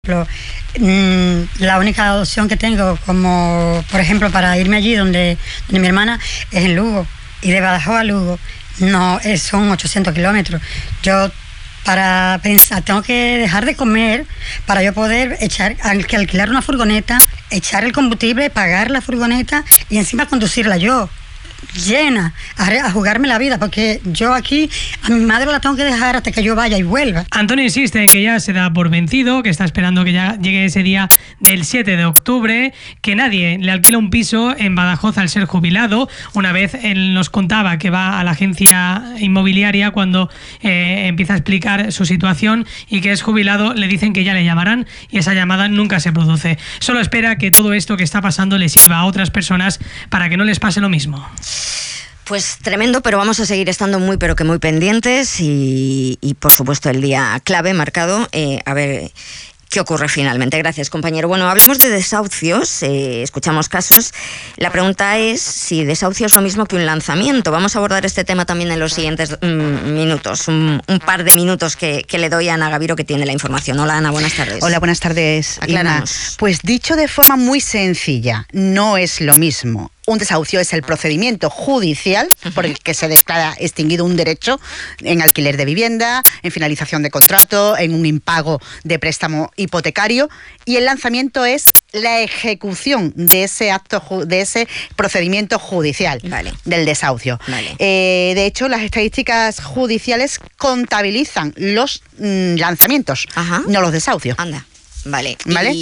La única opción que tengo, como por ejemplo para irme allí donde mi hermana, es en Lugo, y de Badajoz a Lugo no son 800 kilómetros. Yo para pensar tengo que dejar de comer para yo poder alquilar una furgoneta, echar el combustible, pagar la furgoneta y encima conducirla yo llena, a jugarme la vida, porque yo aquí a mi madre la tengo que dejar hasta que yo vaya y vuelva. Antonio insiste en que ya se da por vencido, que está esperando que ya llegue ese día del 7 de octubre, que nadie le alquila un piso en Badajoz al ser jubilado. Una vez él nos contaba que va a la agencia inmobiliaria cuando empieza a explicar su situación y que es jubilado, le dicen que ya le llamarán y esa llamada nunca se produce. Solo espera que todo esto que está pasando le sirva a otras personas para que no les pase lo mismo. Pues tremendo, pero vamos a seguir estando muy pendientes y por supuesto el día clave marcado, a ver qué ocurre finalmente. Gracias, compañero. Bueno, hablamos de desahucios, escuchamos casos. La pregunta es si desahucio es lo mismo que un lanzamiento. Vamos a abordar este tema también en los siguientes minutos, un par de minutos que le doy a Ana Gaviro, que tiene la información. Hola, Ana, buenas tardes. Hola, buenas tardes. Aclaramos. Pues dicho de forma muy sencilla, no es lo mismo. Un desahucio es el procedimiento judicial por el que se declara extinguido un derecho en alquiler de vivienda, en finalización de contrato, en un impago de préstamo hipotecario, y el lanzamiento es la ejecución de ese acto, de ese procedimiento judicial, vale, del desahucio. Vale. De hecho, las estadísticas judiciales contabilizan los lanzamientos, no los desahucios. Anda. Vale.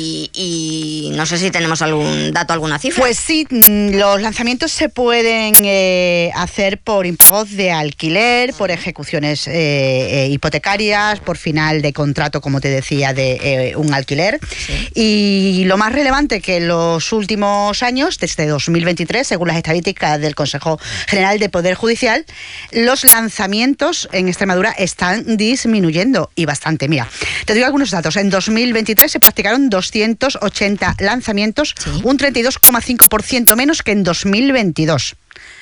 Y no sé si tenemos algún dato, alguna cifra. Pues sí, los lanzamientos se pueden hacer por impagos de alquiler, por ejecuciones hipotecarias, por final de contrato, como te decía, de un alquiler. Sí. Y lo más relevante que en los últimos años, desde 2023, según las estadísticas del Consejo General de Poder Judicial, los lanzamientos en Extremadura están disminuyendo y bastante. Mira, te doy algunos datos. En 2023 se practicaron 280 lanzamientos, sí, un 32,5% menos que en 2022.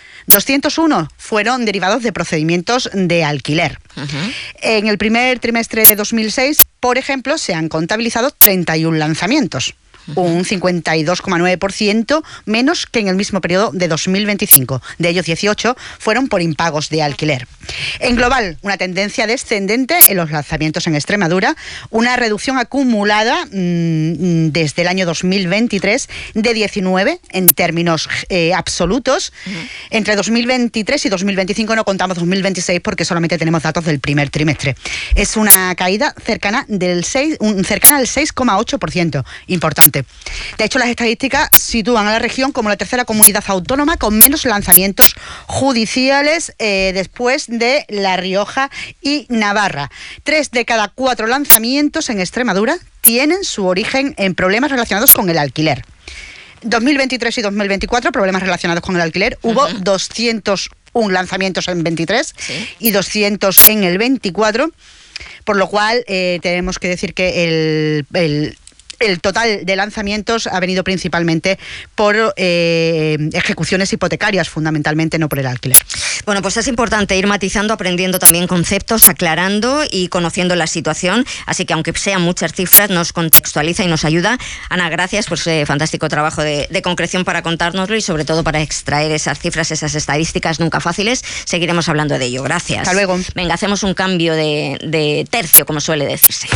201 fueron derivados de procedimientos de alquiler. En el primer trimestre de 2006, por ejemplo, se han contabilizado 31 lanzamientos. Un 52,9% menos que en el mismo periodo de 2025. De ellos, 18 fueron por impagos de alquiler. En global, una tendencia descendente en los lanzamientos en Extremadura, una reducción acumulada desde el año 2023 de 19 en términos absolutos. Entre 2023 y 2025 no contamos 2026 porque solamente tenemos datos del primer trimestre. Es una caída cercana al 6,8%. Importante. De hecho, las estadísticas sitúan a la región como la tercera comunidad autónoma con menos lanzamientos judiciales después de La Rioja y Navarra. 3 de cada 4 lanzamientos en Extremadura tienen su origen en problemas relacionados con el alquiler. 2023 y 2024, problemas relacionados con el alquiler. Hubo 201 lanzamientos en 23 y 200 en el 24, por lo cual tenemos que decir que el total de lanzamientos ha venido principalmente por ejecuciones hipotecarias, fundamentalmente, no por el alquiler. Bueno, pues es importante ir matizando, aprendiendo también conceptos, aclarando y conociendo la situación. Así que, aunque sean muchas cifras, nos contextualiza y nos ayuda. Ana, gracias por ese fantástico trabajo de concreción para contárnoslo y, sobre todo, para extraer esas cifras, esas estadísticas nunca fáciles. Seguiremos hablando de ello. Gracias. Hasta luego. Venga, hacemos un cambio de tercio, como suele decirse.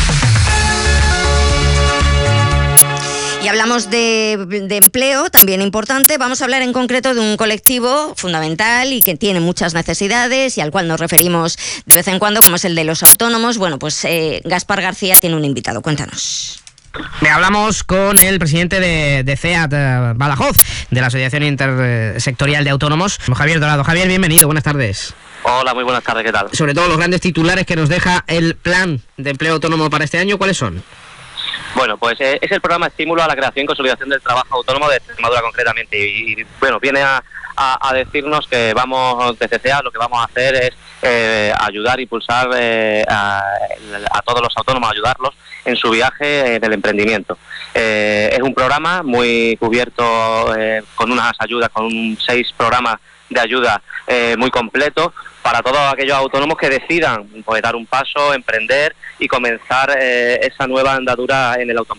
Y hablamos de empleo, también importante. Vamos a hablar en concreto de un colectivo fundamental y que tiene muchas necesidades y al cual nos referimos de vez en cuando, como es el de los autónomos. Bueno, pues Gaspar García tiene un invitado. Cuéntanos. Hablamos con el presidente de CEAT Badajoz, de la Asociación Intersectorial de Autónomos, Javier Dorado. Javier, bienvenido, buenas tardes. Hola, muy buenas tardes, ¿qué tal? Sobre todo los grandes titulares que nos deja el plan de empleo autónomo para este año, ¿cuáles son? Bueno, pues es el programa Estímulo a la Creación y Consolidación del Trabajo Autónomo de Extremadura concretamente y bueno, viene a decirnos que vamos, desde CEA, lo que vamos a hacer es ayudar y impulsar a todos los autónomos, ayudarlos en su viaje del emprendimiento. Es un programa muy cubierto con unas ayudas, con 6 programas de ayuda muy completos para todos aquellos autónomos que decidan pues dar un paso, emprender y comenzar esa nueva andadura en el autoempleo.